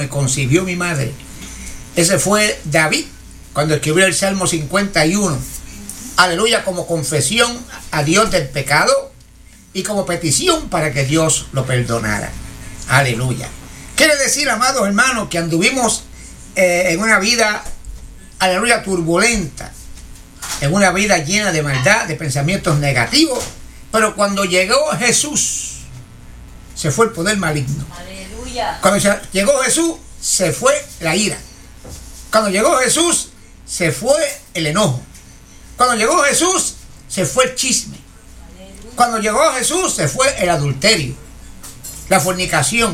me concibió mi madre. Ese fue David cuando escribió el Salmo 51. Aleluya, como confesión a Dios del pecado y como petición para que Dios lo perdonara. Aleluya. Quiere decir, amados hermanos, que anduvimos en una vida, aleluya, turbulenta, en una vida llena de maldad, de pensamientos negativos, pero cuando llegó Jesús, se fue el poder maligno. Aleluya. Cuando llegó Jesús, se fue la ira. Cuando llegó Jesús, se fue el enojo. Cuando llegó Jesús, se fue el chisme. Aleluya. Cuando llegó Jesús, se fue el adulterio, la fornicación,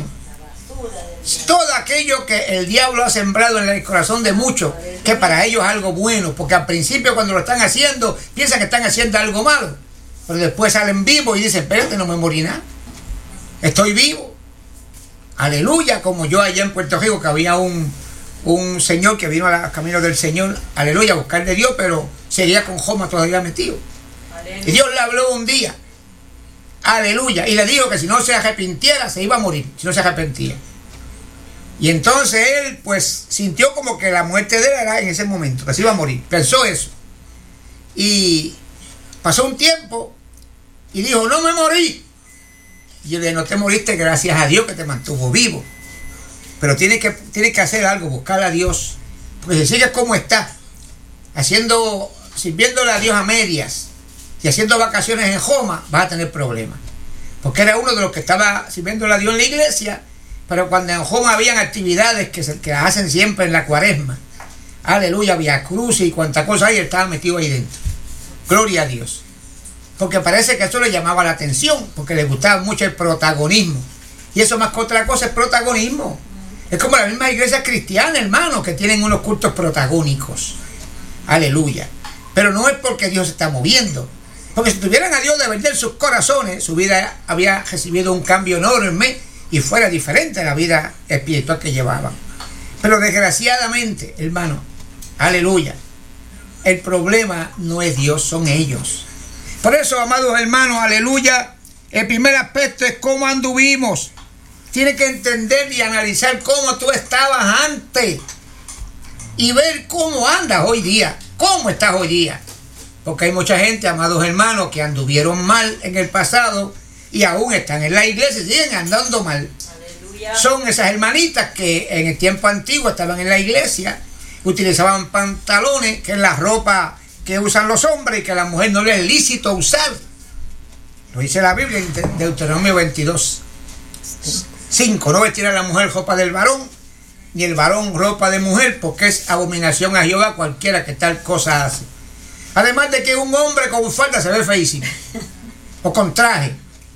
todo aquello que el diablo ha sembrado en el corazón de muchos, que para ellos es algo bueno, porque al principio cuando lo están haciendo, piensan que están haciendo algo malo, pero después salen vivos y dicen, espérate, no me morí nada, estoy vivo. Aleluya, como yo allá en Puerto Rico, que había un señor que vino a camino del Señor, aleluya, a buscar de Dios, pero seguía con Joma todavía metido. Aleluya. Y Dios le habló un día, aleluya, y le dijo que si no se arrepintiera, se iba a morir, si no se arrepentía. Y entonces él pues sintió como que la muerte de él era en ese momento, que se iba a morir, pensó eso. Y pasó un tiempo y dijo, no me morí. Y yo le dije, no te moriste, gracias a Dios que te mantuvo vivo. Pero tienes que hacer algo, buscar a Dios. Porque si sigues como estás, sirviéndole a Dios a medias y haciendo vacaciones en Joma, vas a tener problemas. Porque era uno de los que estaba sirviéndole a Dios en la iglesia, pero cuando en Joma habían actividades que las hacen siempre en la cuaresma, aleluya, Vía Cruz y cuanta cosa hay, él estaba metido ahí dentro. Gloria a Dios. Porque parece que eso le llamaba la atención, porque le gustaba mucho el protagonismo. Y eso más que otra cosa es protagonismo. Es como las mismas iglesias cristianas, hermanos, que tienen unos cultos protagónicos. Aleluya. Pero no es porque Dios se está moviendo. Porque si tuvieran a Dios de verdad en sus corazones, su vida había recibido un cambio enorme y fuera diferente a la vida espiritual que llevaban. Pero desgraciadamente, hermano, aleluya, el problema no es Dios, son ellos. Por eso, amados hermanos, aleluya, el primer aspecto es cómo anduvimos. Tienes que entender y analizar cómo tú estabas antes y ver cómo andas hoy día, cómo estás hoy día. Porque hay mucha gente, amados hermanos, que anduvieron mal en el pasado y aún están en la iglesia y siguen andando mal. Aleluya. Son esas hermanitas que en el tiempo antiguo estaban en la iglesia, utilizaban pantalones, que es la ropa que usan los hombres y que a la mujer no les es lícito usar. Lo dice la Biblia en Deuteronomio 22:5. No vestir a la mujer ropa del varón, ni el varón ropa de mujer, porque es abominación a Jehová cualquiera que tal cosa hace. Además de que un hombre con falda se ve feísimo, o con traje.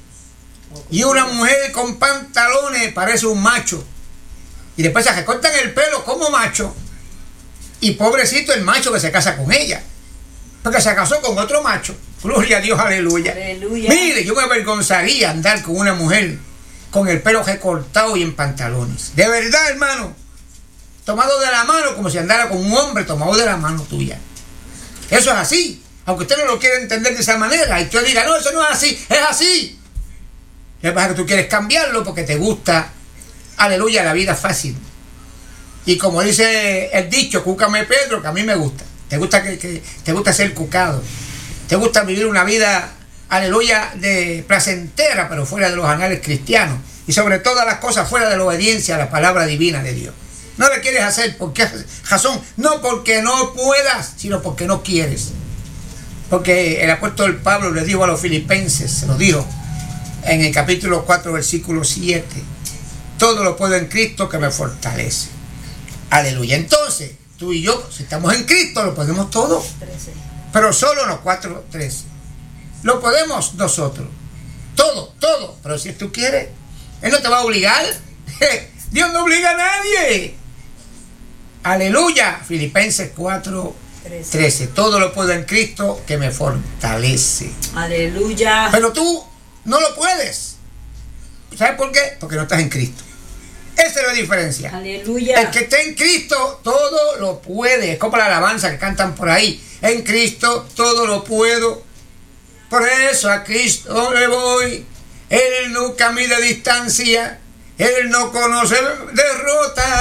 Y una mujer con pantalones parece un macho. Y después se recortan el pelo como macho. Y pobrecito el macho que se casa con ella, porque se casó con otro macho. Gloria a Dios, aleluya. Aleluya. Mire, yo me avergonzaría andar con una mujer con el pelo recortado y en pantalones. De verdad, hermano. Tomado de la mano como si andara con un hombre tomado de la mano tuya. Eso es así. Aunque usted no lo quiera entender de esa manera. Y usted diga, no, eso no es así. Es así. Lo que pasa es que tú quieres cambiarlo porque te gusta, aleluya, la vida fácil. Y como dice el dicho, cúcame Pedro, que a mí me gusta. Te gusta te gusta ser cucado. Te gusta vivir una vida, aleluya, de placentera, pero fuera de los anales cristianos. Y sobre todas las cosas fuera de la obediencia a la palabra divina de Dios. No le quieres hacer, ¿por qué razón? No porque no puedas, sino porque no quieres. Porque el apóstol Pablo le dijo a los filipenses, se lo dijo en el capítulo 4, versículo 7. Todo lo puedo en Cristo que me fortalece. Aleluya. Entonces, tú y yo, si estamos en Cristo, lo podemos todo. 13. Pero solo los 4:13. Lo podemos nosotros. Todo. Pero si tú quieres, Él no te va a obligar. Dios no obliga a nadie. Aleluya. Filipenses 4:13. Todo lo puedo en Cristo que me fortalece. Aleluya. Pero tú no lo puedes. ¿Sabes por qué? Porque no estás en Cristo. Esa es la diferencia. Aleluya. El que está en Cristo todo lo puede. Es como la alabanza que cantan por ahí. En Cristo todo lo puedo. Por eso a Cristo le voy. Él nunca mide distancia. Él no conoce derrota.